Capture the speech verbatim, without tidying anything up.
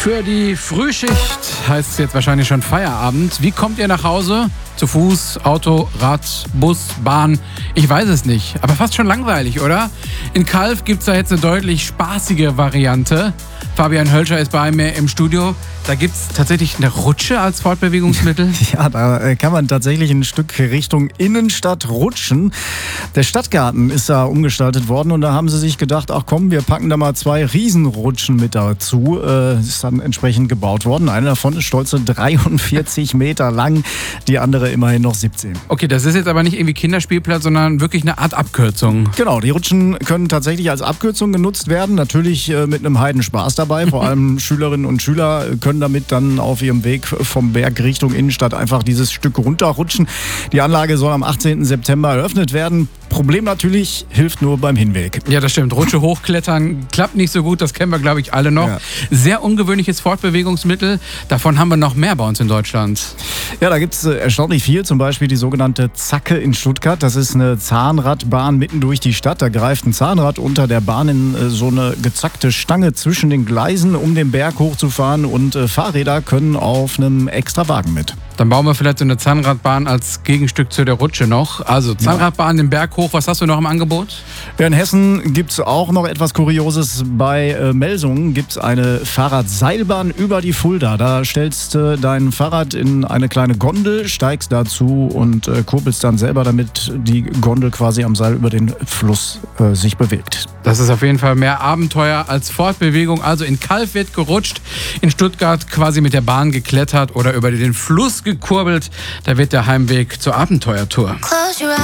Für die Frühschicht heißt es jetzt wahrscheinlich schon Feierabend. Wie kommt ihr nach Hause? Zu Fuß, Auto, Rad, Bus, Bahn? Ich weiß es nicht, aber fast schon langweilig, oder? In Calw gibt es da jetzt eine deutlich spaßige Variante. Fabian Hölscher ist bei mir im Studio. Da gibt es tatsächlich eine Rutsche als Fortbewegungsmittel. Ja, da kann man tatsächlich ein Stück Richtung Innenstadt rutschen. Der Stadtgarten ist da umgestaltet worden und da haben sie sich gedacht, ach komm, wir packen da mal zwei Riesenrutschen mit dazu. Äh, ist dann entsprechend gebaut worden. Eine davon ist stolze dreiundvierzig Meter lang, die andere immerhin noch siebzehn. Okay, das ist jetzt aber nicht irgendwie Kinderspielplatz, sondern wirklich eine Art Abkürzung. Genau, die Rutschen können tatsächlich als Abkürzung genutzt werden. Natürlich äh, mit einem Heidenspaß dabei. Vor allem Schülerinnen und Schüler können damit dann auf ihrem Weg vom Berg Richtung Innenstadt einfach dieses Stück runterrutschen. Die Anlage soll am achtzehnten September eröffnet werden. Problem natürlich, hilft nur beim Hinweg. Ja, das stimmt. Rutsche hochklettern klappt nicht so gut, das kennen wir, glaube ich, alle noch. Ja. Sehr ungewöhnliches Fortbewegungsmittel. Davon haben wir noch mehr bei uns in Deutschland. Ja, da gibt es äh, erstaunlich viel. Zum Beispiel die sogenannte Zacke in Stuttgart. Das ist eine Zahnradbahn mitten durch die Stadt. Da greift ein Zahnrad unter der Bahn in äh, so eine gezackte Stange zwischen den Gleisen, um den Berg hochzufahren. Und äh, Fahrräder können auf einem extra Wagen mit. Dann bauen wir vielleicht so eine Zahnradbahn als Gegenstück zu der Rutsche noch. Also Zahnradbahn den Berg hoch. Was hast du noch im Angebot? Ja, in Hessen gibt es auch noch etwas Kurioses. Bei äh, Melsungen gibt es eine Fahrradseilbahn über die Fulda. Da stellst du äh, dein Fahrrad in eine kleine Gondel, steigst dazu und äh, kurbelst dann selber, damit die Gondel quasi am Seil über den Fluss äh, sich bewegt. Das ist auf jeden Fall mehr Abenteuer als Fortbewegung. Also in Calw wird gerutscht, in Stuttgart quasi mit der Bahn geklettert oder über den Fluss gekurbelt. Da wird der Heimweg zur Abenteuertour.